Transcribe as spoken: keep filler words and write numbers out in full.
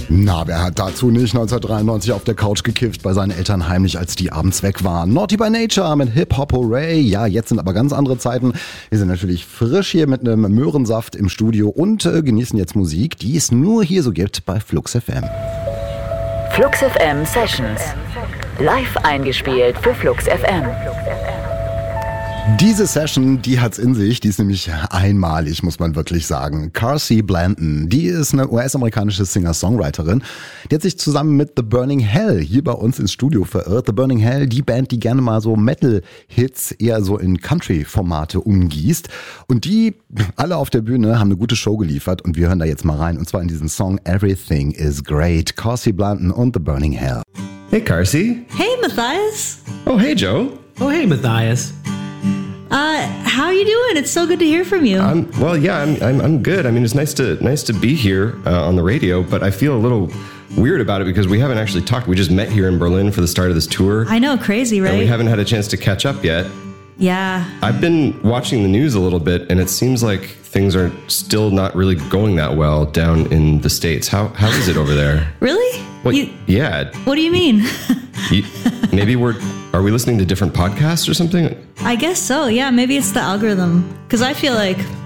Na, wer hat dazu nicht neunzehnhundertdreiundneunzig auf der Couch gekifft bei seinen Eltern heimlich, als die abends weg waren? Naughty by Nature mit Hip-Hop Hooray. Ja, jetzt sind aber ganz andere Zeiten. Wir sind natürlich frisch hier mit einem Möhrensaft im Studio und äh, genießen jetzt Musik, die es nur hier so gibt bei Flux F M. Flux F M Sessions. Live eingespielt für Flux F M. Diese Session, die hat's in sich, die ist nämlich einmalig, muss man wirklich sagen. Carsey Blanton, die ist eine U S-amerikanische Singer-Songwriterin. Die hat sich zusammen mit The Burning Hell hier bei uns ins Studio verirrt. The Burning Hell, die Band, die gerne mal so Metal-Hits eher so in Country-Formate umgießt. Und die, alle auf der Bühne, haben eine gute Show geliefert und wir hören da jetzt mal rein. Und zwar in diesen Song Everything is Great. Carsey Blanton und The Burning Hell. Hey, Carsey. Hey, Matthias. Oh, hey, Joe. Oh, hey, Matthias. Uh, how are you doing? It's so good to hear from you. I'm, well, yeah, I'm, I'm, I'm good. I mean, it's nice to, nice to be here uh, on the radio, but I feel a little weird about it because we haven't actually talked. We just met here in Berlin for the start of this tour. I know, crazy, right? And we haven't had a chance to catch up yet. Yeah. I've been watching the news a little bit, and it seems like things are still not really going that well down in the States. How how is it over there? Really? What, You- yeah. What do you mean? You, maybe we're... Are we listening to different podcasts or something? I guess so. Yeah, maybe it's the algorithm. Because I feel like